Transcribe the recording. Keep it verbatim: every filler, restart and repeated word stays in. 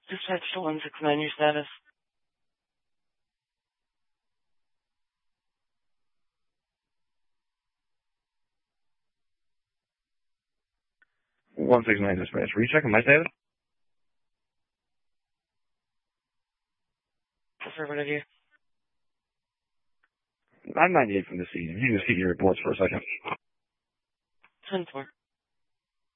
Dispatch to one six nine, your status. one six nine dispatch. Were you checking my status? Affirmative, you. I'm ninety-eight from the scene. You can just keep your reports for a second. ten four.